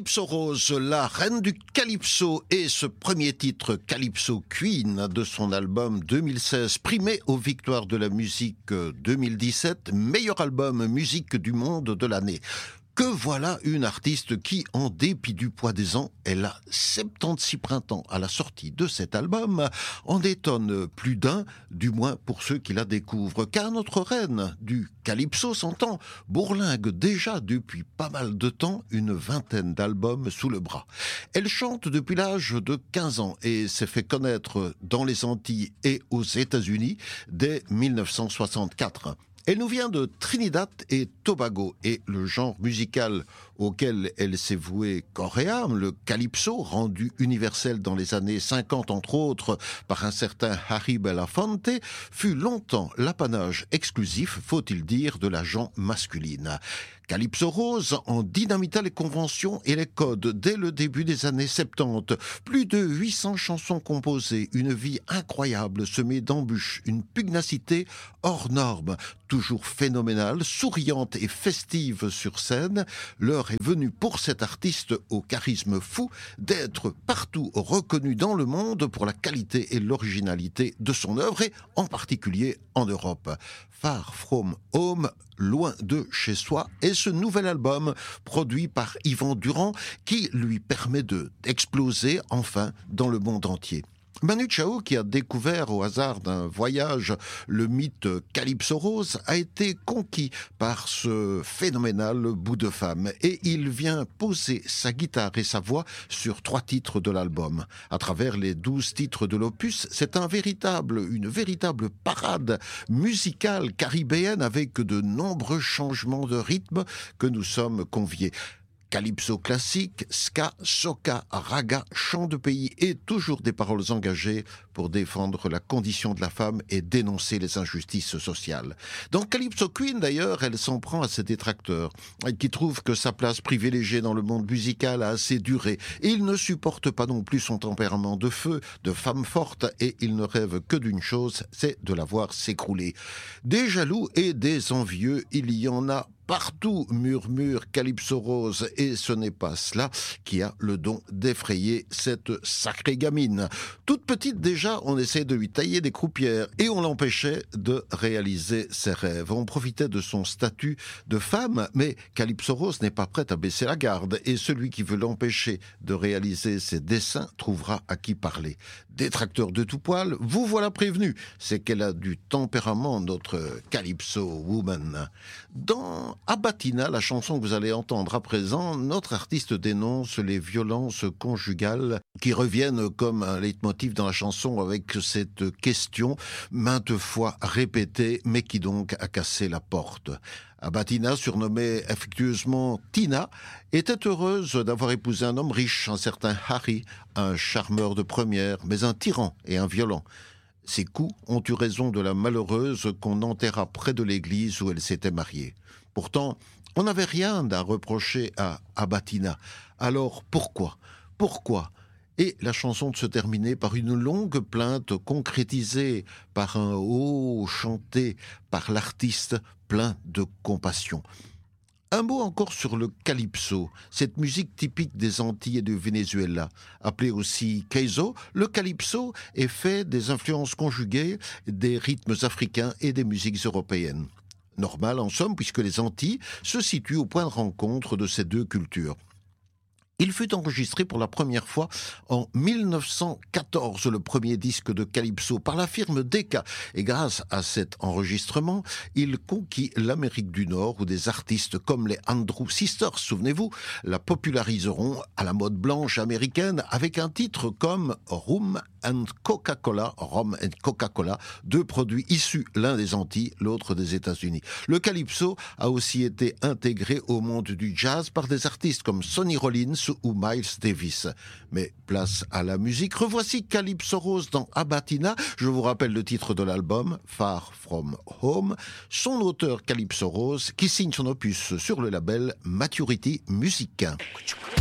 Calypso Rose, la reine du Calypso, et ce premier titre Calypso Queen de son album 2016, primé aux victoires de la musique 2017, meilleur album musique du monde de l'année. Que voilà une artiste qui, en dépit du poids des ans, elle a 76 printemps à la sortie de cet album, en étonne plus d'un, du moins pour ceux qui la découvrent, car notre reine du Calypso s'entend bourlingue déjà depuis pas mal de temps une vingtaine d'albums sous le bras. Elle chante depuis l'âge de 15 ans et s'est fait connaître dans les Antilles et aux États-Unis dès 1964. Elle nous vient de Trinidad et Tobago et le genre musical auquel elle s'est vouée corps et âme, le calypso, rendu universel dans les années 50 entre autres par un certain Harry Belafonte, fut longtemps l'apanage exclusif, faut-il dire, de la gent masculine. Calypso Rose en dynamita les conventions et les codes dès le début des années 70. Plus de 800 chansons composées, une vie incroyable semée d'embûches, une pugnacité hors norme, toujours phénoménale, souriante et festive sur scène. L'heure est venue pour cet artiste au charisme fou d'être partout reconnu dans le monde pour la qualité et l'originalité de son œuvre et en particulier en Europe. Far From Home, loin de chez soi, est ce nouvel album produit par Yvan Durand qui lui permet d'exploser enfin dans le monde entier. Manu Chao, qui a découvert au hasard d'un voyage le mythe Calypso Rose, a été conquis par ce phénoménal bout de femme et il vient poser sa guitare et sa voix sur 3 titres de l'album. À travers les 12 titres de l'opus, c'est une véritable parade musicale caribéenne avec de nombreux changements de rythme que nous sommes conviés. Calypso classique, ska, soca, raga, chant de pays et toujours des paroles engagées pour défendre la condition de la femme et dénoncer les injustices sociales. Dans Calypso Queen, d'ailleurs, elle s'en prend à ses détracteurs, qui trouvent que sa place privilégiée dans le monde musical a assez duré. Et ils ne supportent pas non plus son tempérament de feu, de femme forte, et ils ne rêvent que d'une chose, c'est de la voir s'écrouler. Des jaloux et des envieux, il y en a partout, murmure Calypso Rose, et ce n'est pas cela qui a le don d'effrayer cette sacrée gamine. Toute petite déjà, on essayait de lui tailler des croupières et on l'empêchait de réaliser ses rêves. On profitait de son statut de femme, mais Calypso Rose n'est pas prête à baisser la garde et celui qui veut l'empêcher de réaliser ses desseins trouvera à qui parler. Détracteur de tout poil, vous voilà prévenu, c'est qu'elle a du tempérament, notre Calypso Woman. Dans Abatina, la chanson que vous allez entendre à présent, notre artiste dénonce les violences conjugales qui reviennent comme un leitmotiv dans la chanson avec cette question maintes fois répétée, mais qui donc a cassé la porte. Abatina, surnommée affectueusement Tina, était heureuse d'avoir épousé un homme riche, un certain Harry, un charmeur de première, mais un tyran et un violent. Ces coups ont eu raison de la malheureuse qu'on enterra près de l'église où elle s'était mariée. Pourtant, on n'avait rien à reprocher à Abatina. Alors pourquoi ? Et la chanson se terminait par une longue plainte concrétisée par un haut chanté par l'artiste plein de compassion. Un mot encore sur le calypso, cette musique typique des Antilles et du Venezuela. Appelée aussi keizo, le calypso est fait des influences conjuguées des rythmes africains et des musiques européennes. Normal en somme, puisque les Antilles se situent au point de rencontre de ces deux cultures. Il fut enregistré pour la première fois en 1914, le premier disque de Calypso, par la firme Decca. Et grâce à cet enregistrement, il conquit l'Amérique du Nord où des artistes comme les Andrew Sisters, souvenez-vous, la populariseront à la mode blanche américaine avec un titre comme Rum and Coca-Cola, deux produits issus l'un des Antilles, l'autre des États-Unis. Le Calypso a aussi été intégré au monde du jazz par des artistes comme Sonny Rollins ou Miles Davis. Mais place à la musique, revoici Calypso Rose dans Abatina. Je vous rappelle le titre de l'album, Far From Home. Son auteur Calypso Rose, qui signe son opus sur le label Maturity Music.